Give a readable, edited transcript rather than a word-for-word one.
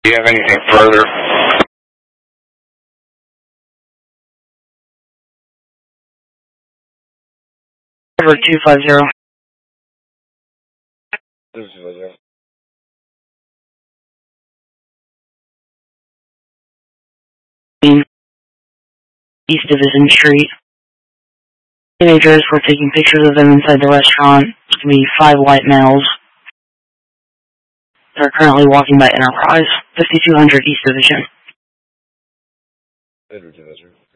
Do you have anything further? Over 250. 250. East Division Street. Teenagers were taking pictures of them inside the restaurant. It's going to be 5 white males. They're currently walking by Enterprise, 5200 East Division. East Division.